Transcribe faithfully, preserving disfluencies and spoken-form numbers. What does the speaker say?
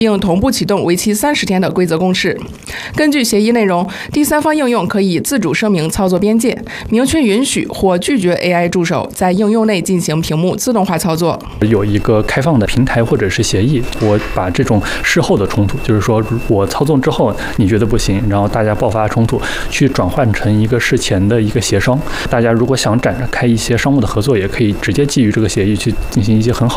并同步启动为期三十天的规则公示。根据协议内容，第三方应用可以自主声明操作边界，明确允许或拒绝 A I 助手在应用内进行屏幕自动化操作。 有一个开放的平台或者是协议，我把这种事后的冲突，就是说我操纵之后你觉得不行，然后大家爆发冲突，去转换成一个事前的一个协商。大家如果想展开一些商务的合作，也可以直接基于这个协议去进行一些很好